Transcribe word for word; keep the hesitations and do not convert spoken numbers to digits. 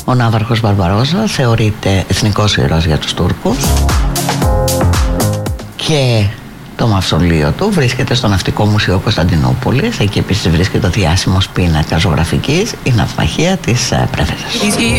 Ο ναύαρχος Μπαρμπαρόζα θεωρείται εθνικός ήρωας για τους Τούρκους και το μαυσολείο του βρίσκεται στο Ναυτικό Μουσείο Κωνσταντινούπολης. Εκεί επίσης βρίσκεται ο διάσημος πίνακας ζωγραφικής, η ναυμαχία της Πρέβεζας.